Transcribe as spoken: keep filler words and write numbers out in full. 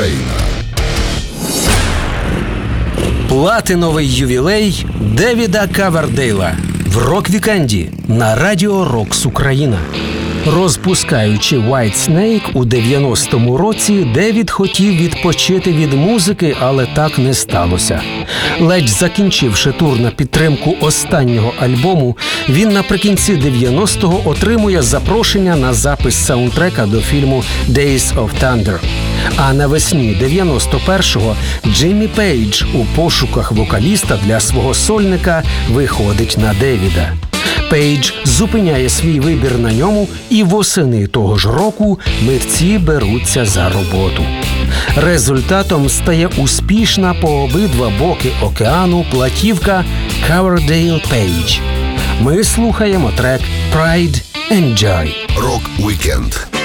Україна. Платиновий ювілей Девіда Ковердейла в рок-вікенді на радіо Рокс Україна. Розпускаючи Whitesnake у дев'яностому році, Девід хотів відпочити від музики, але так не сталося. Ледь закінчивши тур на підтримку останнього альбому, він наприкінці дев'яностого отримує запрошення на запис саундтрека до фільму «Days of Thunder». А навесні дев'яносто першого Джиммі Пейдж у пошуках вокаліста для свого сольника виходить на Девіда. Пейдж зупиняє свій вибір на ньому, і восени того ж року митці беруться за роботу. Результатом стає успішна по обидва боки океану платівка «Coverdale Page». Ми слухаємо трек «Pride and Joy». Рок-вікенд